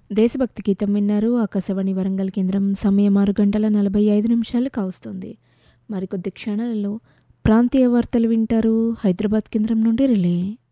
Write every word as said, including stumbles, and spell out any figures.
దేశభక్తి గీతం విన్నారు. ఆకాశవాణి వరంగల్ కేంద్రం. సమయం ఆరు గంటల నలభై ఐదు నిమిషాలు కావస్తుంది. మరికొద్ది క్షణాలలో ప్రాంతీయ వార్తలు వింటారు హైదరాబాద్ కేంద్రం నుండి రిలే.